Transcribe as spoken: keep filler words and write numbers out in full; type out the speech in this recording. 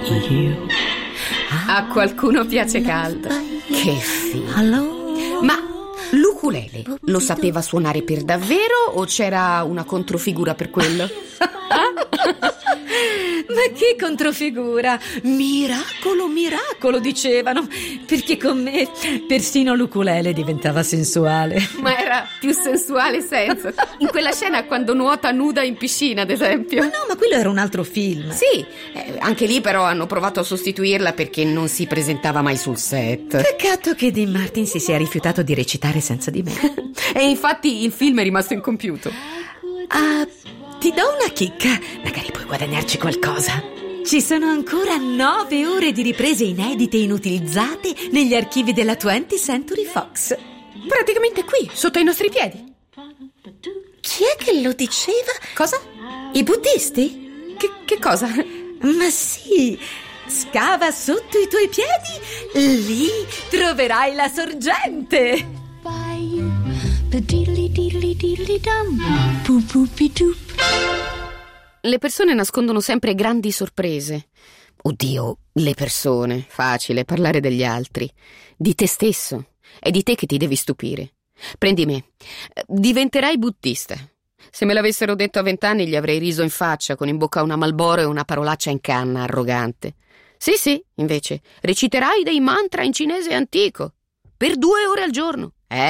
you. A qualcuno piace caldo. Che figo. Ma l'ukulele lo sapeva suonare per davvero o c'era una controfigura per quello? Ma che controfigura! Miracolo, miracolo, dicevano, perché con me persino l'ukulele diventava sensuale. Ma era più sensuale senza. In quella scena quando nuota nuda in piscina, ad esempio. Ma no, ma quello era un altro film. Sì, eh, anche lì però hanno provato a sostituirla perché non si presentava mai sul set. Peccato che Dean Martin si sia rifiutato di recitare senza di me. E infatti il film è rimasto incompiuto. Ah, ti do una chicca, magari puoi guadagnarci qualcosa. Ci sono ancora nove ore di riprese inedite e inutilizzate negli archivi della twentieth Century Fox. Praticamente qui, sotto i nostri piedi. Chi è che lo diceva? Cosa? I buddisti? Che, che cosa? Ma sì, scava sotto i tuoi piedi, lì troverai la sorgente. Le persone nascondono sempre grandi sorprese. Oddio, le persone, facile parlare degli altri. Di te stesso, è di te che ti devi stupire. Prendi me, diventerai buddista. Se me l'avessero detto a vent'anni gli avrei riso in faccia con in bocca una Marlboro e una parolaccia in canna, arrogante. Sì, sì, invece, reciterai dei mantra in cinese antico, per due ore al giorno.